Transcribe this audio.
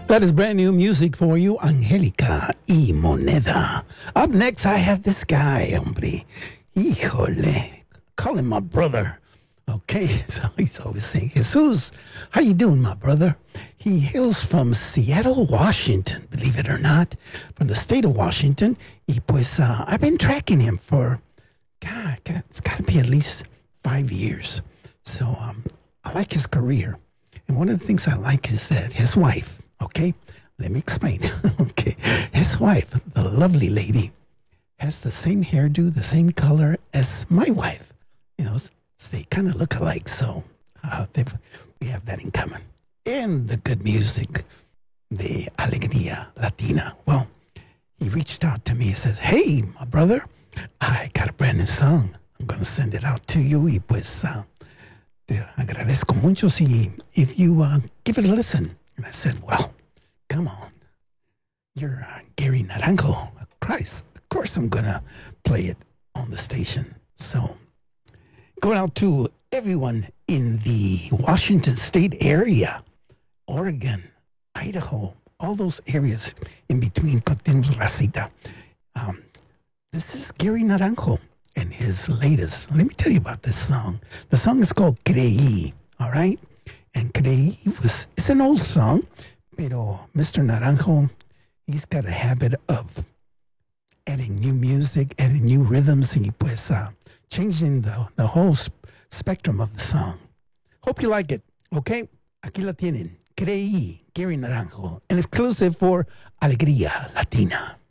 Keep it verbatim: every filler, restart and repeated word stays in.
That is brand new music for you, Angelica y Moneda. Up next, I have this guy, hombre. Híjole. Call him my brother. Okay, so he's always saying, Jesus, how you doing, my brother? He hails from Seattle, Washington, believe it or not, from the state of Washington. Y pues, uh, I've been tracking him for, God, it's got to be at least five years. So um, I like his career. And one of the things I like is that his wife, okay, let me explain. Okay, his wife, the lovely lady, has the same hairdo, the same color as my wife. You know, they kind of look alike, so uh, we have that in common. And the good music, the Alegría Latina. Well, he reached out to me and says, hey, my brother, I got a brand new song. I'm going to send it out to you. Y pues, uh, te agradezco mucho si, if you uh, give it a listen. And I said, well, come on. You're uh, Gary Naranjo. Christ, of course I'm going to play it on the station. So, going out to everyone in the Washington State area, Oregon, Idaho, all those areas in between Cotimos Racita. Um, this is Gary Naranjo and his latest. Let me tell you about this song. The song is called Creí, all right? And Creí was, it's an old song, pero Mister Naranjo, he's got a habit of adding new music, adding new rhythms, and pues, uh, changing the, the whole sp- spectrum of the song. Hope you like it, okay? Aquí la tienen. Creí, Gary Naranjo, an exclusive for Alegría Latina.